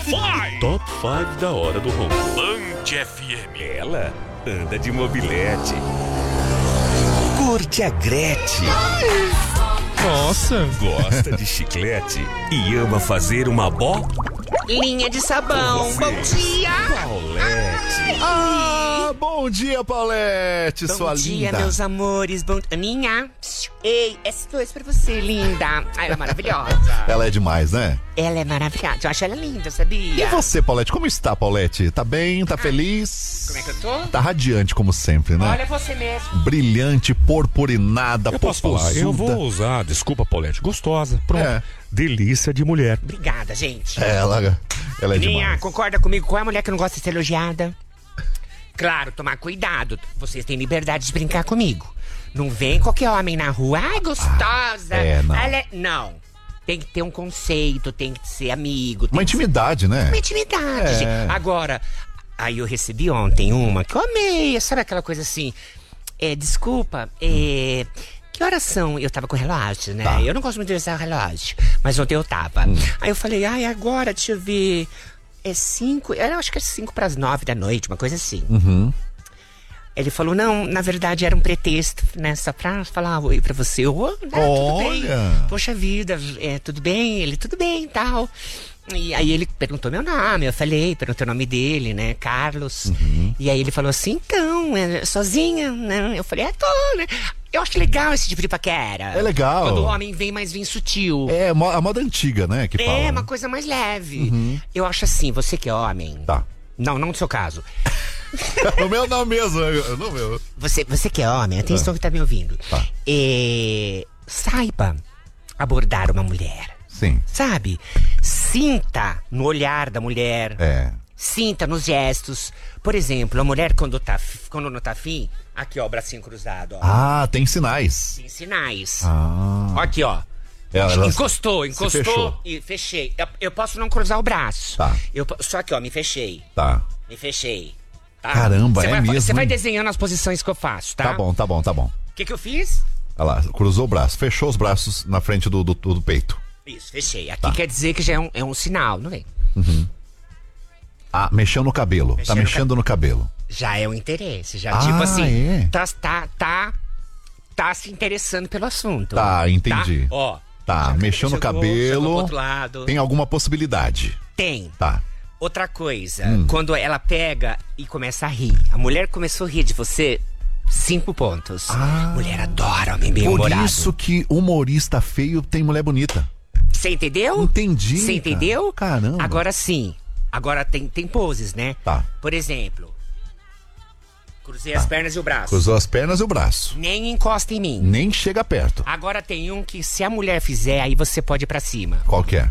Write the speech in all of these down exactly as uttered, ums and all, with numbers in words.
cinco. Top cinco da hora do ronco. Band F M. Ela anda de mobilete. Curte a Gretchen. Nossa. Gosta de chiclete e ama fazer uma bó. Linha de sabão. Bom dia. Paulette. Ah, bom dia, Paulette, Bom sua dia, linda. meus amores. Bom... Aninha. Ei, essa dois pra você, linda. Ai, ela é maravilhosa. Ela é demais, né? Ela é maravilhosa. Eu acho ela linda, E sabia? você, Paulette, como está, Paulette? Tá bem? Tá feliz? Como é que eu tô? Tá radiante, como sempre, né? Olha você mesmo. Brilhante, purpurinada, Eu posso falar, eu popozuda. vou usar, desculpa, Paulette, gostosa. Pronto. É. Delícia de mulher. Obrigada, gente. Ela, ela é Aninha, demais. concorda comigo? Qual é a mulher que não gosta de ser elogiada? Claro, tomar cuidado. Vocês têm liberdade de brincar comigo. Não vem qualquer homem na rua. Ai, gostosa. é, não. Ela é... Não. Tem que ter um conceito, tem que ser amigo. Tem Uma que ser... intimidade, né? Uma intimidade, É. gente. Agora, aí eu recebi ontem uma que eu amei. Sabe aquela coisa assim? É, desculpa, é... Que horas são? Eu tava com o relógio, né? Tá. Eu não gosto muito de usar o relógio. Mas ontem eu tava. Hum. Aí eu falei, ai, agora, deixa eu ver... É cinco... Eu acho que é cinco pras nove da noite, uma coisa assim. Uhum. Ele falou, não, na verdade era um pretexto, né? Só pra falar oi pra você. Eu, oh, não, tudo bem. Olha. Poxa vida, é, tudo bem? Ele, tudo bem e tal. E aí ele perguntou meu nome, eu falei, perguntei o nome dele, né? Carlos. Uhum. E aí ele falou assim, então, é, sozinha, né? Eu falei, é, tô, né? Eu acho legal esse tipo de paquera. É legal. Quando o homem vem, mas vem sutil. É mo- a moda antiga, né? Que fala. É, uma coisa mais leve. Eu acho assim, você que é homem... Tá. Não, não no seu caso. O meu não mesmo, eu- não meu. Você, você que é homem, atenção que tá me ouvindo. Tá. É, saiba abordar uma mulher. Sim. Sabe? Sinta no olhar da mulher. É. Sinta nos gestos. Por exemplo, a mulher quando, tá, quando não tá afim, aqui ó, o bracinho cruzado, ó. Ah, tem sinais. Tem sinais. Ah. Ó, aqui ó. Ela- ela encostou, se encostou fechou. e fechei. Eu, eu posso não cruzar o braço. Tá. Eu, po- só que ó, me fechei. Tá. Me fechei. Tá? Caramba, Você é vai, mesmo, Você vai hein? desenhando as posições que eu faço, tá? Tá bom, tá bom, tá bom. O que que eu fiz? Olha lá, cruzou o braço, fechou os braços na frente do, do, do peito. Isso, fechei. Aqui Tá. quer dizer que já é um, é um sinal, não vem? Ah, mexeu no cabelo. Mexeu tá no mexendo no cabelo. Já é um interesse. Já, Ah, tipo assim, é? tá, tá, tá, tá se interessando pelo assunto. Tá, entendi. Tá? Ó. Tá, já mexeu no chegou, cabelo. chegou pro outro lado. Tem alguma possibilidade. Tem. Tá. Outra coisa, Hum. quando ela pega e começa a rir. A mulher começou a rir de você, cinco pontos. Ah. Mulher adora homem bem Por humorado. isso que humorista feio tem mulher bonita. Você entendeu? Entendi, Você entendeu? cara. Caramba. Agora sim. Agora tem, tem poses, né? Tá. Por exemplo, cruzei as pernas e o braço. Cruzou as pernas e o braço. Nem encosta em mim. Nem chega perto. Agora tem um que se a mulher fizer, aí você pode ir pra cima. Qual que é?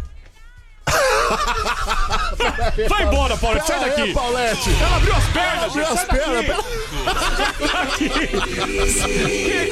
Vai embora, Paulette, sai daqui. Paulette. Ela abriu as pernas, Abriu gente, as sai daqui. pernas. Daqui.